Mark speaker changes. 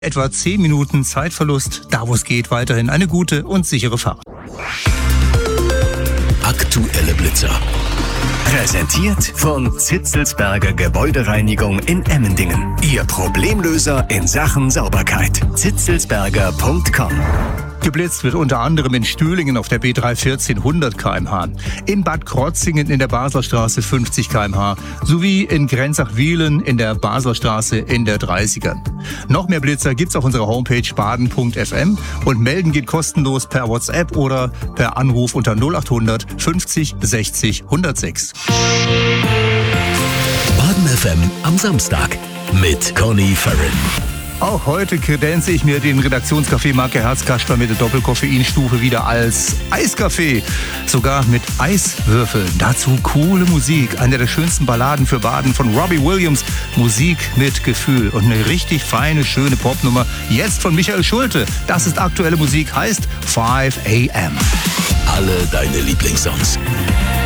Speaker 1: Etwa 10 Minuten Zeitverlust, da wo es geht, weiterhin eine gute und sichere Fahrt.
Speaker 2: Aktuelle Blitzer. Präsentiert von Zitzelsberger Gebäudereinigung in Emmendingen. Ihr Problemlöser in Sachen Sauberkeit. zitzelsberger.com.
Speaker 1: Geblitzt wird unter anderem in Stühlingen auf der B314 100 km/h, in Bad Krotzingen in der Baslerstraße 50 km/h sowie in Grenzach-Wiehlen in der Baslerstraße in der 30er. Noch mehr Blitzer gibt's auf unserer Homepage baden.fm und melden geht kostenlos per WhatsApp oder per Anruf unter 0800 50 60 106.
Speaker 2: Baden FM am Samstag mit Conny Farren.
Speaker 1: Auch heute kredenze ich mir den Redaktionscafé Marke Herzkasper mit der Doppelkoffeinstufe wieder als Eiskaffee. Sogar mit Eiswürfeln. Dazu coole Musik. Eine der schönsten Balladen für Baden von Robbie Williams. Musik mit Gefühl. Und eine richtig feine, schöne Popnummer. Jetzt von Michael Schulte. Das ist aktuelle Musik, heißt 5 AM.
Speaker 2: Alle deine Lieblingssongs.